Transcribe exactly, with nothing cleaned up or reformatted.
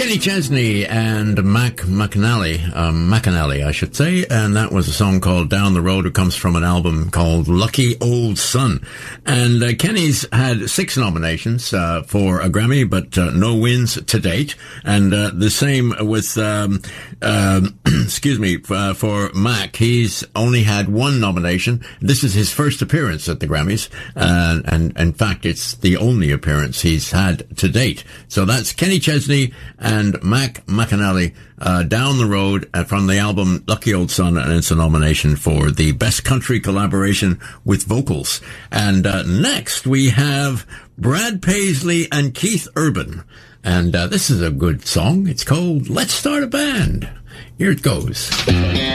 Kenny Chesney and Mac McAnally, um, McAnally, I should say, and that was a song called Down the Road. It comes from an album called Lucky Old Son. And uh, Kenny's had six nominations uh, for a Grammy, but uh, no wins to date. And uh, the same with, um, uh, excuse me, uh, for Mac. He's only had one nomination. This is his first appearance at the Grammys, uh, and in fact, it's the only appearance he's had to date. So that's Kenny Chesney and Mac McAnally, uh, Down the Road, uh, from the album Lucky Old Son, and it's a nomination for the Best Country Collaboration with Vocals. And uh, next we have Brad Paisley and Keith Urban, and uh, this is a good song. It's called Let's Start a Band. Here it goes.